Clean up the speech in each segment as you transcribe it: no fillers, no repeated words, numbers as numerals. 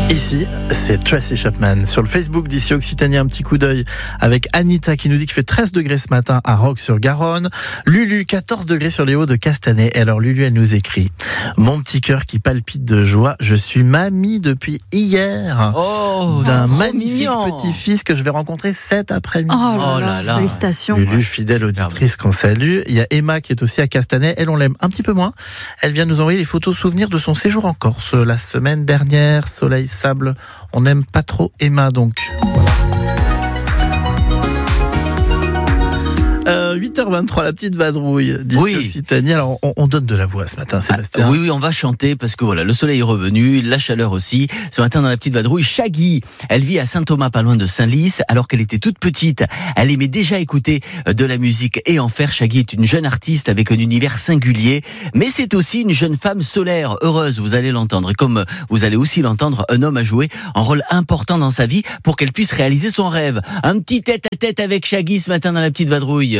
Ici, c'est Tracy Chapman. Sur le Facebook d'ici Occitanie, un petit coup d'œil avec Anita qui nous dit qu'il fait 13 degrés ce matin à Roques-sur-Garonne. Lulu, 14 degrés sur les hauts de Castanet. Et alors Lulu, elle nous écrit: mon petit cœur qui palpite de joie, je suis mamie depuis hier. D'un magnifique petit-fils que je vais rencontrer cet après-midi. Oh là là. Félicitations. Lulu, fidèle auditrice qu'on salue. Il y a Emma qui est aussi à Castanet. Elle, on l'aime un petit peu moins. Elle vient nous envoyer les photos souvenirs de son séjour en Corse la semaine dernière. Soleil, sable. On n'aime pas trop Emma, donc. 8h23, la petite vadrouille d'ici Occitanie. Alors, on donne de la voix ce matin, Sébastien. Oui, on va chanter parce que voilà, le soleil est revenu, la chaleur aussi. Ce matin, dans la petite vadrouille, Shaggy, elle vit à Saint-Thomas, pas loin de Saint-Lys. Alors qu'elle était toute petite, elle aimait déjà écouter de la musique et en faire. Shaggy est une jeune artiste avec un univers singulier, mais c'est aussi une jeune femme solaire, heureuse, vous allez l'entendre. Et comme vous allez aussi l'entendre, un homme a joué un rôle important dans sa vie pour qu'elle puisse réaliser son rêve. Un petit tête-à-tête avec Shaggy ce matin dans la petite vadrouille.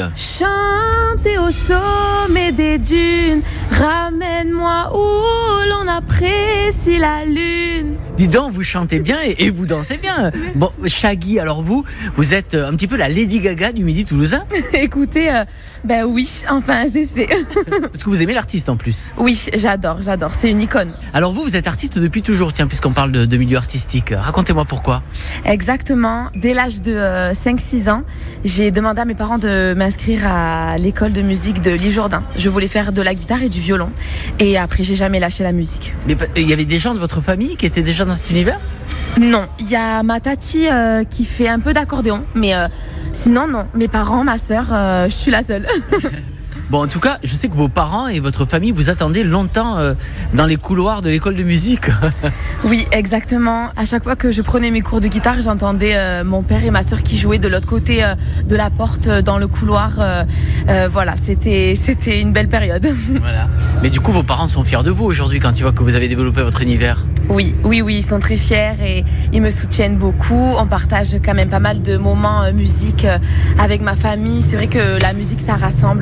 Chanter au sommet des dunes, ramène-moi où l'on apprécie la lune. Dis donc, vous chantez bien et vous dansez bien. Bon, Shaggy, alors vous êtes un petit peu la Lady Gaga du Midi toulousain. Écoutez, ben oui, enfin j'essaie. Parce que vous aimez l'artiste en plus. Oui, j'adore, c'est une icône. Alors vous êtes artiste depuis toujours, tiens, puisqu'on parle de milieu artistique. Racontez-moi pourquoi. Exactement, dès l'âge de 5-6 ans, j'ai demandé à mes parents de m'inscrire à l'école de musique de L'Île Jourdain. Je voulais faire de la guitare et du violon. Et après, j'ai jamais lâché la musique. Mais il y avait des gens de votre famille qui étaient déjà dans cet univers ? Non, il y a ma tati qui fait un peu d'accordéon, mais sinon non. Mes parents, ma sœur, je suis la seule. Bon, en tout cas, je sais que vos parents et votre famille vous attendaient longtemps dans les couloirs de l'école de musique. Oui, exactement. À chaque fois que je prenais mes cours de guitare, j'entendais mon père et ma sœur qui jouaient de l'autre côté de la porte dans le couloir. Voilà, c'était une belle période. Voilà. Mais du coup, vos parents sont fiers de vous aujourd'hui quand ils voient que vous avez développé votre univers. Oui, ils sont très fiers et ils me soutiennent beaucoup. On partage quand même pas mal de moments musique avec ma famille. C'est vrai que la musique, ça rassemble,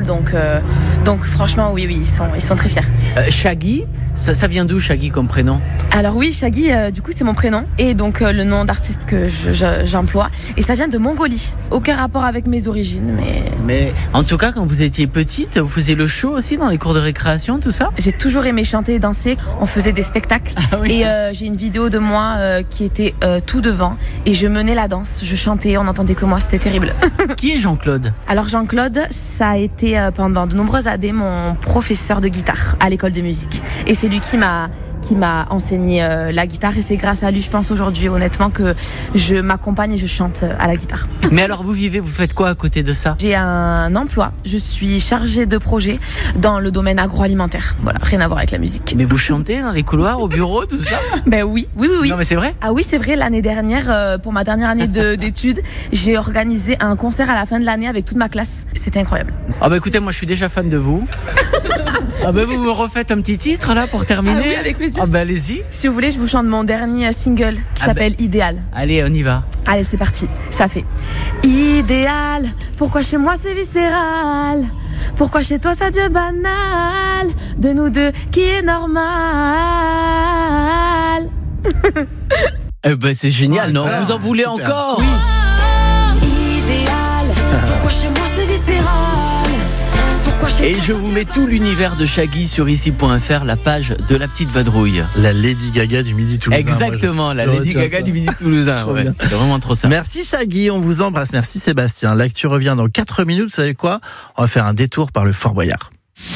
donc franchement, oui, ils sont très fiers. Shaggy, ça vient d'où Shaggy comme prénom ? Alors oui, Shaggy, du coup, c'est mon prénom et donc le nom d'artiste que j'emploie. Et ça vient de Mongolie. Aucun rapport avec mes origines, mais en tout cas, quand vous étiez petite, vous faisiez le show aussi dans les cours de récréation, tout ça ? J'ai toujours aimé chanter et danser. On faisait des spectacles. Ah oui. Et j'ai une vidéo de moi qui était tout devant et je menais la danse. Je chantais, on n'entendait que moi, c'était terrible. Qui est Jean-Claude ? Alors Jean-Claude, ça a été pendant de nombreuses années mon professeur de guitare à l'école de musique. Et c'est lui qui m'a enseigné la guitare et c'est grâce à lui, je pense aujourd'hui honnêtement, que je m'accompagne et je chante à la guitare. Mais alors vous faites quoi à côté de ça ? J'ai un emploi, je suis chargée de projet dans le domaine agroalimentaire. Voilà, rien à voir avec la musique. Mais vous chantez dans les couloirs, au bureau, tout ça ? Ben oui. Non mais c'est vrai ? Ah oui, c'est vrai, l'année dernière, pour ma dernière année d'études, j'ai organisé un concert à la fin de l'année avec toute ma classe. C'était incroyable. Ah bah écoutez, moi je suis déjà fan de vous. Ah bah vous me refaites un petit titre là pour terminer ? Ah oui, avec plaisir. Ah bah allez-y. Si vous voulez, je vous chante mon dernier single qui s'appelle Idéal. Allez, on y va. Allez, c'est parti. Ça fait idéal. Pourquoi chez moi c'est viscéral ? Pourquoi chez toi ça devient banal ? De nous deux, qui est normal ? Eh ben c'est génial, non ? Vous en voulez super. Encore ? Oui. Idéal. Pourquoi chez moi c'est viscéral ? Et je vous mets tout l'univers de Shaggy sur ici.fr, la page de la petite vadrouille. La Lady Gaga du Midi toulousain. Exactement, la Lady Gaga du Midi toulousain. Ouais. C'est vraiment trop ça. Merci Shaggy, on vous embrasse. Merci Sébastien. L'actu revient dans 4 minutes. Vous savez quoi ? On va faire un détour par le Fort Boyard.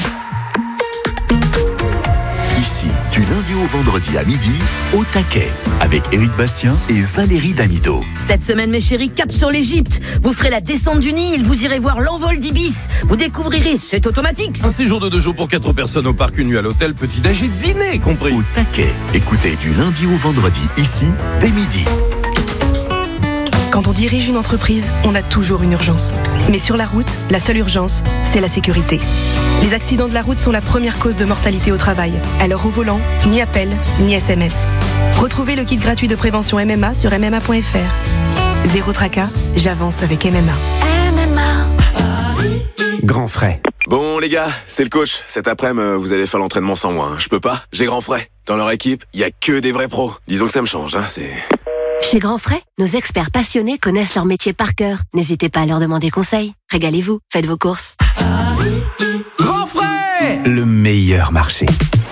Ici, du lundi au vendredi à midi, au taquet, avec Éric Bastien et Valérie Damido. Cette semaine, mes chéris, cap sur l'Égypte. Vous ferez la descente du Nil, vous irez voir l'envol d'Ibis. Vous découvrirez, c'est automatique. Un séjour de 2 jours pour 4 personnes au parc, une nuit à l'hôtel, petit-déj et dîner compris. Au taquet, écoutez du lundi au vendredi, ici, dès midi. Quand on dirige une entreprise, on a toujours une urgence. Mais sur la route, la seule urgence, c'est la sécurité. Les accidents de la route sont la première cause de mortalité au travail. Alors au volant, ni appel, ni SMS. Retrouvez le kit gratuit de prévention MMA sur MMA.fr. Zéro tracas, j'avance avec MMA. Grand frais. Bon les gars, c'est le coach. Cet après-midi, vous allez faire l'entraînement sans moi. Je peux pas, j'ai grand frais. Dans leur équipe, il y a que des vrais pros. Disons que ça me change, c'est... Chez Grand Frais, nos experts passionnés connaissent leur métier par cœur. N'hésitez pas à leur demander conseil. Régalez-vous, faites vos courses. Grand Frais, le meilleur marché.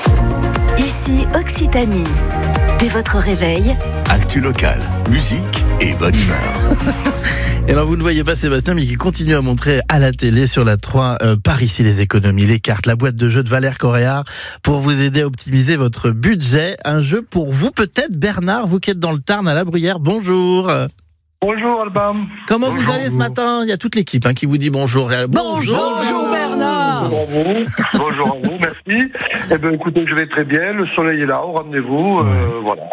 Ici Occitanie. Dès votre réveil, Actu locale, musique et bonne humeur. Et alors vous ne voyez pas Sébastien, mais qui continue à montrer à la télé sur la 3 par ici les économies, les cartes, la boîte de jeux de Valère Coréard pour vous aider à optimiser votre budget. Un jeu pour vous peut-être, Bernard, vous qui êtes dans le Tarn à la Bruyère. Bonjour. Bonjour Albam. Comment vous allez ce matin ? Il y a toute l'équipe qui vous dit bonjour. Bonjour Bernard. Bonjour à vous. Bonjour à vous, merci. Eh bien écoutez, je vais très bien, le soleil est là, au rendez-vous. Voilà.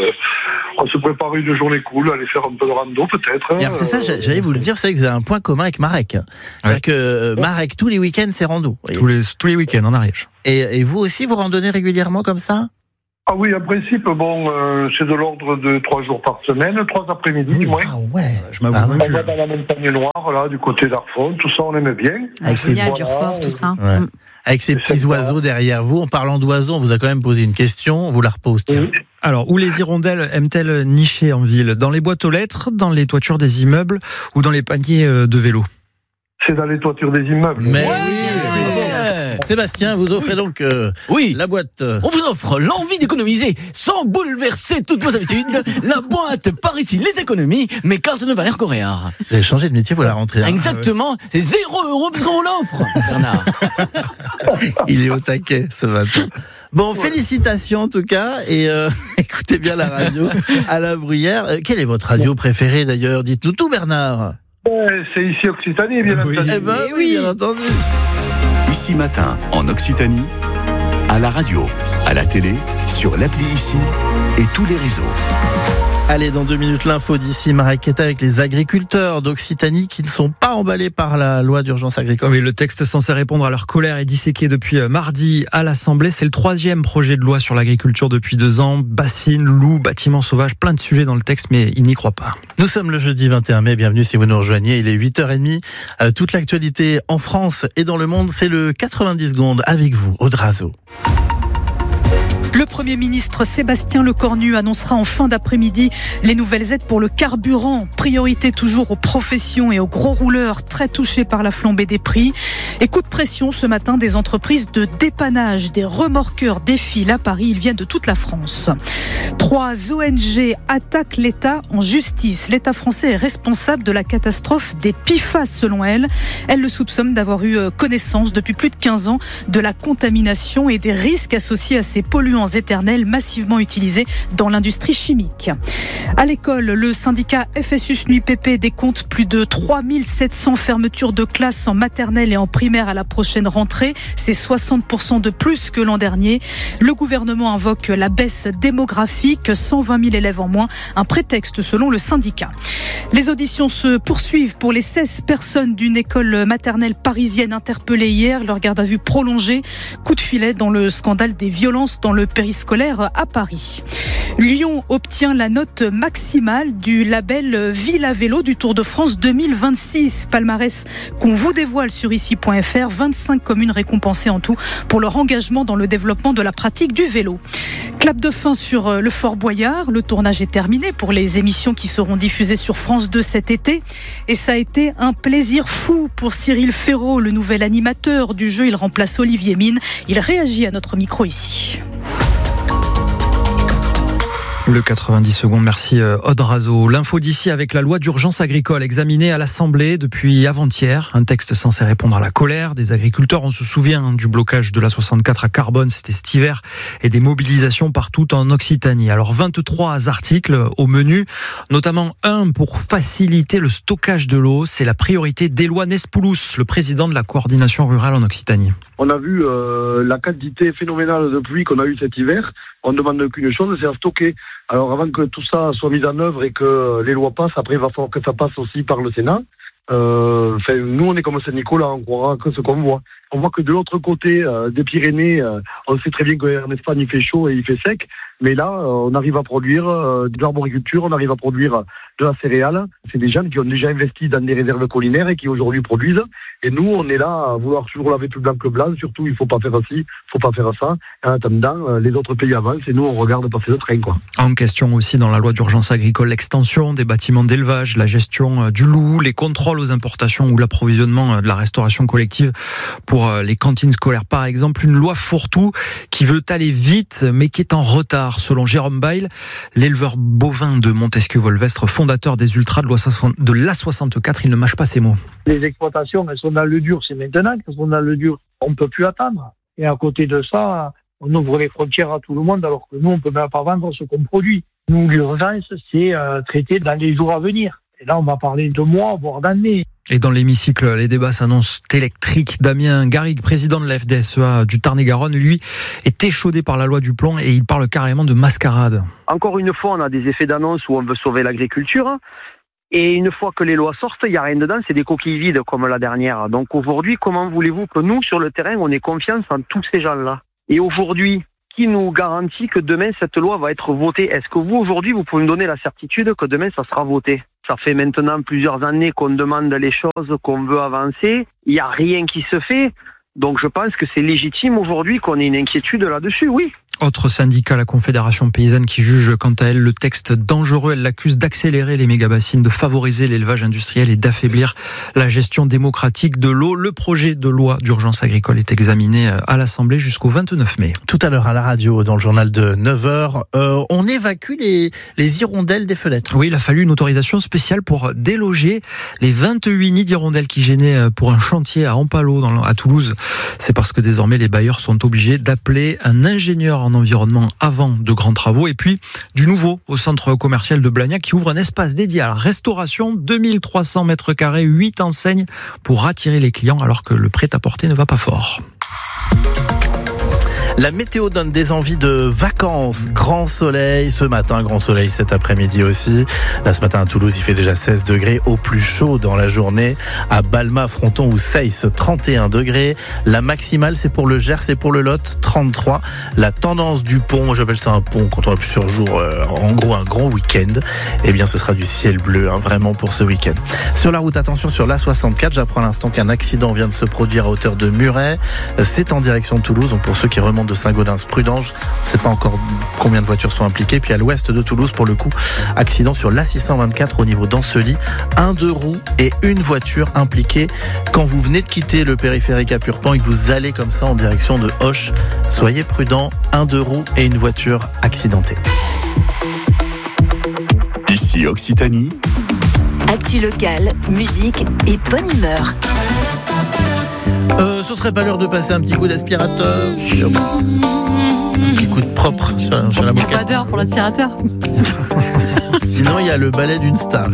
On se prépare une journée cool, aller faire un peu de rando peut-être. Alors c'est ça, j'allais vous le dire, c'est que vous avez un point commun avec Marek. C'est-à-dire que Marek, tous les week-ends, c'est rando. Tous les week-ends en Ariège. Et vous aussi, vous randonnez régulièrement comme ça ? Ah oui, en principe, c'est de l'ordre de 3 jours par semaine, 3 après-midi du moins. Ah ouais, je m'avoue. On va dans la montagne noire, là, du côté d'Arfon, tout ça, on aime bien. Avec génial, Durfort, tout ça. Ouais. Avec ces petits oiseaux derrière vous. En parlant d'oiseaux, on vous a quand même posé une question, on vous la repose. Tiens. Oui. Alors, où les hirondelles aiment-elles nicher en ville ? Dans les boîtes aux lettres, dans les toitures des immeubles ou dans les paniers de vélos ? C'est dans les toitures des immeubles. Mais Ouais. Sébastien, vous offrez donc la boîte. On vous offre l'envie d'économiser sans bouleverser toutes vos habitudes. La boîte par ici les économies, mais carte de Valère Coréard. Vous avez changé de métier, vous la rentrez. Exactement, c'est 0 € parce qu'on l'offre, Bernard. Il est au taquet ce matin. Bon, félicitations en tout cas, et écoutez bien la radio à la Bruyère. Quelle est votre radio préférée d'ailleurs ? Dites-nous tout, Bernard. C'est ici Occitanie, bien entendu. Eh ben oui, bien entendu. Ici Matin, en Occitanie, à la radio, à la télé, sur l'appli Ici et tous les réseaux. Allez, dans 2 minutes, l'info d'ici, Marek est avec les agriculteurs d'Occitanie qui ne sont pas emballés par la loi d'urgence agricole. Oui, le texte censé répondre à leur colère est disséqué depuis mardi à l'Assemblée. C'est le 3e projet de loi sur l'agriculture depuis 2 ans. Bassines, loups, bâtiments sauvages, plein de sujets dans le texte, mais ils n'y croient pas. Nous sommes le jeudi 21 mai, bienvenue si vous nous rejoignez. Il est 8h30. Toute l'actualité en France et dans le monde, c'est le 90 secondes avec vous, Audrazo. Le Premier ministre Sébastien Lecornu annoncera en fin d'après-midi les nouvelles aides pour le carburant. Priorité toujours aux professions et aux gros rouleurs très touchés par la flambée des prix. Et coup de pression ce matin des entreprises de dépannage. Des remorqueurs défilent à Paris. Ils viennent de toute la France. 3 ONG attaquent l'État en justice. L'État français est responsable de la catastrophe des PFAS selon elles. Elles le soupçonnent d'avoir eu connaissance depuis plus de 15 ans de la contamination et des risques associés à ces polluants éternels massivement utilisés dans l'industrie chimique. À l'école, le syndicat FSU-SNUIPP décompte plus de 3700 fermetures de classes en maternelle et en primaire à la prochaine rentrée. C'est 60% de plus que l'an dernier. Le gouvernement invoque la baisse démographique, 120 000 élèves en moins, un prétexte selon le syndicat. Les auditions se poursuivent pour les 16 personnes d'une école maternelle parisienne interpellées hier. Leur garde à vue prolongée. Coup de filet dans le scandale des violences dans le périscolaire à Paris. Lyon obtient la note maximale du label Ville à vélo du Tour de France 2026. Palmarès qu'on vous dévoile sur ici.fr. 25 communes récompensées en tout pour leur engagement dans le développement de la pratique du vélo. Clap de fin sur le Fort Boyard. Le tournage est terminé pour les émissions qui seront diffusées sur France 2 cet été. Et ça a été un plaisir fou pour Cyril Ferraud, le nouvel animateur du jeu. Il remplace Olivier Mine. Il réagit à notre micro ici. Le 90 secondes, merci Audrazo. L'info d'ici avec la loi d'urgence agricole examinée à l'Assemblée depuis avant-hier. Un texte censé répondre à la colère des agriculteurs. On se souvient du blocage de la 64 à Carbone, c'était cet hiver, et des mobilisations partout en Occitanie. Alors 23 articles au menu, notamment un pour faciliter le stockage de l'eau. C'est la priorité d'Éloi Nespoulos, le président de la coordination rurale en Occitanie. On a vu la quantité phénoménale de pluie qu'on a eu cet hiver. On ne demande qu'une chose, c'est à stocker. Alors avant que tout ça soit mis en œuvre et que les lois passent, après il va falloir que ça passe aussi par le Sénat. Nous on est comme Saint-Nicolas, on croira que ce qu'on voit. On voit que de l'autre côté des Pyrénées, on sait très bien qu'en Espagne il fait chaud et il fait sec, mais là on arrive à produire de l'arboriculture, on arrive à produire de la céréale. C'est des gens qui ont déjà investi dans des réserves collinaires et qui aujourd'hui produisent. Et nous, on est là à vouloir toujours laver plus blanc que blanc. Surtout, il faut pas faire ci, il faut pas faire ça. En attendant, les autres pays avancent et nous, on regarde passer le train, quoi. En question aussi dans la loi d'urgence agricole, l'extension des bâtiments d'élevage, la gestion du loup, les contrôles aux importations ou l'approvisionnement de la restauration collective pour les cantines scolaires. Par exemple, une loi fourre-tout qui veut aller vite, mais qui est en retard. Selon Jérôme Bail, l'éleveur bovin de Montesquieu-Volvestre, fondateur des Ultras de l'A64, il ne mâche pas ses mots. Les exploitations, elles sont dans le dur, c'est maintenant qu'elles sont dans le dur. On ne peut plus attendre. Et à côté de ça, on ouvre les frontières à tout le monde, alors que nous, on ne peut même pas vendre ce qu'on produit. Nous, l'urgence, c'est traiter dans les jours à venir. Et là, on va parler de mois, voire d'années. Et dans l'hémicycle, les débats s'annoncent électriques. Damien Garrigue, président de la FDSEA du Tarn-et-Garonne, lui, est échaudé par la loi du plomb et il parle carrément de mascarade. Encore une fois, on a des effets d'annonce où on veut sauver l'agriculture. Et une fois que les lois sortent, il n'y a rien dedans, c'est des coquilles vides comme la dernière. Donc aujourd'hui, comment voulez-vous que nous, sur le terrain, on ait confiance en tous ces gens-là ? Et aujourd'hui, qui nous garantit que demain, cette loi va être votée ? Est-ce que vous, aujourd'hui, vous pouvez me donner la certitude que demain, ça sera voté ? Ça fait maintenant plusieurs années qu'on demande les choses, qu'on veut avancer. Il n'y a rien qui se fait. Donc je pense que c'est légitime aujourd'hui qu'on ait une inquiétude là-dessus, oui. Autre syndicat, la Confédération paysanne, qui juge quant à elle le texte dangereux. Elle l'accuse d'accélérer les méga-bassines, de favoriser l'élevage industriel et d'affaiblir la gestion démocratique de l'eau. Le projet de loi d'urgence agricole est examiné à l'Assemblée jusqu'au 29 mai. Tout à l'heure à la radio, dans le journal de 9h, on évacue les hirondelles des fenêtres. Oui, il a fallu une autorisation spéciale pour déloger les 28 nids d'hirondelles qui gênaient pour un chantier à Ampalo, à Toulouse. C'est parce que désormais les bailleurs sont obligés d'appeler un ingénieur en environnement avant de grands travaux. Et puis du nouveau au centre commercial de Blagnac qui ouvre un espace dédié à la restauration, 2300 mètres carrés, 8 enseignes pour attirer les clients alors que le prêt-à-porter ne va pas fort. La météo donne des envies de vacances. Grand soleil ce matin, grand soleil cet après-midi aussi. Là, ce matin à Toulouse, il fait déjà 16 degrés. Au plus chaud dans la journée, à Balma, Fronton ou Seyss, 31 degrés. La maximale, c'est pour le Gers et pour le Lot, 33. La tendance du pont, j'appelle ça un pont quand on a plusieurs jours, en gros un grand week-end, eh bien ce sera du ciel bleu, vraiment pour ce week-end. Sur la route, attention sur l'A64, j'apprends à l'instant qu'un accident vient de se produire à hauteur de Muret. C'est en direction de Toulouse, donc pour ceux qui remontent de Saint-Gaudens, prudence, je ne sais pas encore combien de voitures sont impliquées. Puis à l'ouest de Toulouse, pour le coup, accident sur l'A624 au niveau d'Ancely, 1 2 roues et une voiture impliquée. Quand vous venez de quitter le périphérique à Purpan et que vous allez comme ça en direction de Auch, soyez prudents, 1 2 roues et une voiture accidentée. Ici Occitanie. Actu locale, musique et bonne humeur. Ce serait pas l'heure de passer un petit coup d'aspirateur, un petit coup de propre sur la moquette. Il n'y a pas d'heure pour l'aspirateur. Sinon, il y a le balai d'une star.